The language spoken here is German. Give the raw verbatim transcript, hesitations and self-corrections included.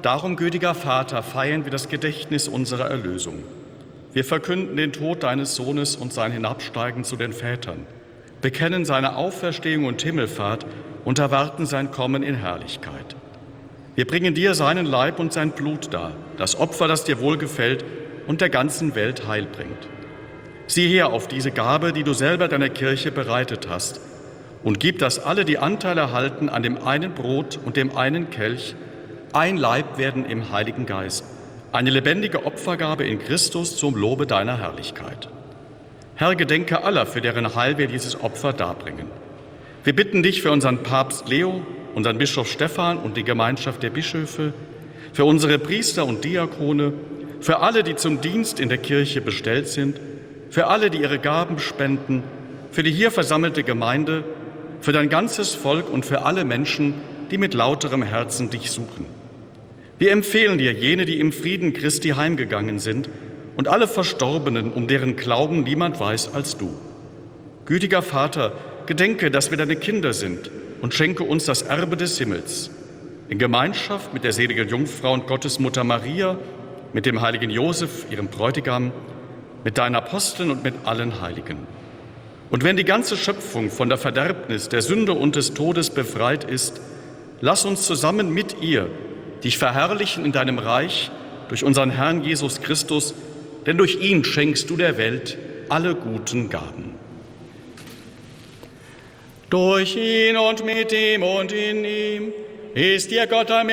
Darum, gütiger Vater, feiern wir das Gedächtnis unserer Erlösung. Wir verkünden den Tod deines Sohnes und sein Hinabsteigen zu den Vätern, bekennen seine Auferstehung und Himmelfahrt und erwarten sein Kommen in Herrlichkeit. Wir bringen dir seinen Leib und sein Blut dar, das Opfer, das dir wohlgefällt und der ganzen Welt Heil bringt. Sieh her auf diese Gabe, die du selber deiner Kirche bereitet hast, und gib, dass alle, die Anteil erhalten an dem einen Brot und dem einen Kelch, ein Leib werden im Heiligen Geist, eine lebendige Opfergabe in Christus zum Lobe deiner Herrlichkeit. Herr, gedenke aller, für deren Heil wir dieses Opfer darbringen. Wir bitten dich für unseren Papst Leo, unseren Bischof Stephan und die Gemeinschaft der Bischöfe, für unsere Priester und Diakone, für alle, die zum Dienst in der Kirche bestellt sind, für alle, die ihre Gaben spenden, für die hier versammelte Gemeinde, für dein ganzes Volk und für alle Menschen, die mit lauterem Herzen dich suchen. Wir empfehlen dir jene, die im Frieden Christi heimgegangen sind, und alle Verstorbenen, um deren Glauben niemand weiß als du. Gütiger Vater, gedenke, dass wir deine Kinder sind, und schenke uns das Erbe des Himmels. In Gemeinschaft mit der seligen Jungfrau und Gottesmutter Maria, mit dem heiligen Josef, ihrem Bräutigam, mit deinen Aposteln und mit allen Heiligen. Und wenn die ganze Schöpfung von der Verderbnis, der Sünde und des Todes befreit ist, lass uns zusammen mit ihr dich verherrlichen in deinem Reich durch unseren Herrn Jesus Christus, denn durch ihn schenkst du der Welt alle guten Gaben. Durch ihn und mit ihm und in ihm ist dir Gott allmächtig